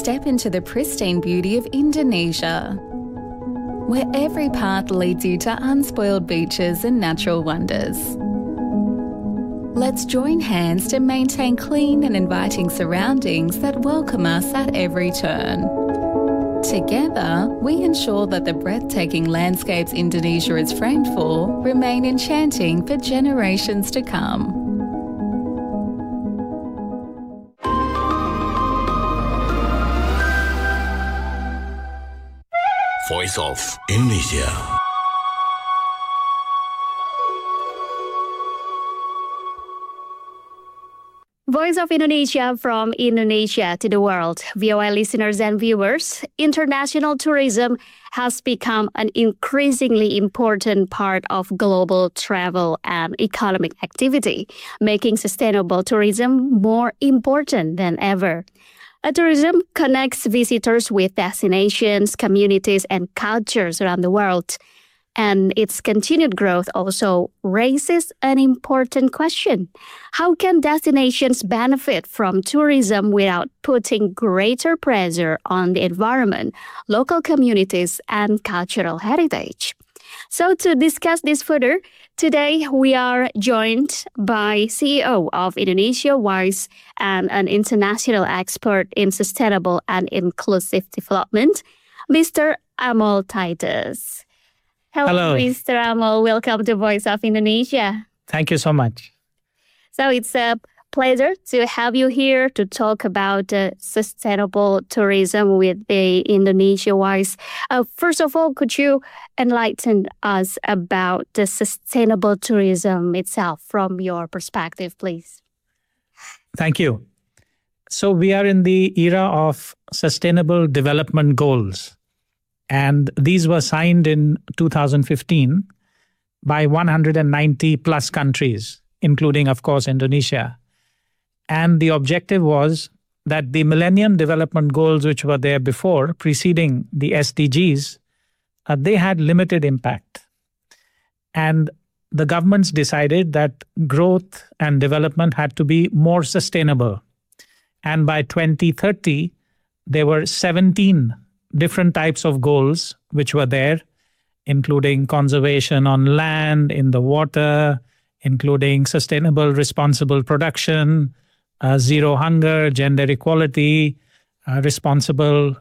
step into the pristine beauty of Indonesia, where every path leads you to unspoiled beaches and natural wonders. Let's join hands to maintain clean and inviting surroundings that welcome us at every turn. Together, we ensure that the breathtaking landscapes Indonesia is framed for remain enchanting for generations to come. Voice of Indonesia. Voice of Indonesia from Indonesia to the world. VOA listeners and viewers, international tourism has become an increasingly important part of global travel and economic activity, making sustainable tourism more important than ever. Tourism connects visitors with destinations, communities, and cultures around the world. And its continued growth also raises an important question. How can destinations benefit from tourism without putting greater pressure on the environment, local communities, and cultural heritage? So to discuss this further, today we are joined by CEO of Indonesia WISE and an international expert in sustainable and inclusive development, Mr. Amol Titus. Hello, Mr. Amol. Welcome to Voice of Indonesia. Thank you so much. So it's a pleasure to have you here to talk about sustainable tourism with the Indonesia WISE. First of all, could you enlighten us about the sustainable tourism itself from your perspective, please? Thank you. So we are in the era of Sustainable Development Goals. And these were signed in 2015 by 190 plus countries, including, of course, Indonesia. And the objective was that the Millennium Development Goals, which were there before, preceding the SDGs, they had limited impact. And the governments decided that growth and development had to be more sustainable. And by 2030, there were 17 different types of goals which were there, including conservation on land, in the water, including sustainable responsible production, zero hunger, gender equality, responsible